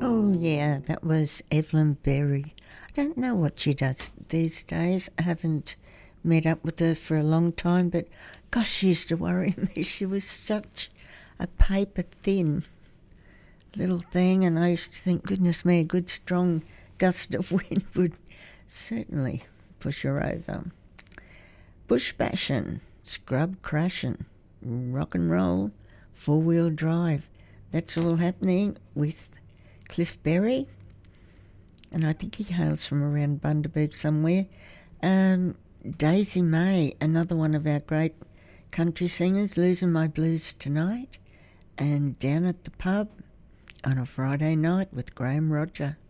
Oh, yeah, that was Evelyn Berry. I don't know what she does these days. I haven't met up with her for a long time, but gosh, she used to worry me. She was such a paper thin little thing, and I used to think, goodness me, a good strong gust of wind would certainly push her over. Bush bashing, scrub crashing, rock and roll, four-wheel drive. That's all happening with Cliff Berry, and I think he hails from around Bundaberg somewhere. Daisy May, another one of our great country singers, Losing My Blues Tonight, and Down at the Pub on a Friday night with Graham Roger.